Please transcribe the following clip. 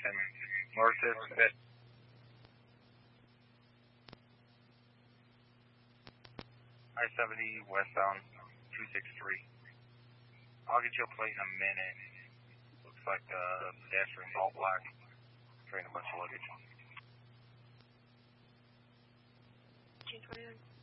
destination north is I-70 westbound 263. I'll get you a plate in a minute. Looks like the pedestrian's all black, carrying a bunch of luggage. 221.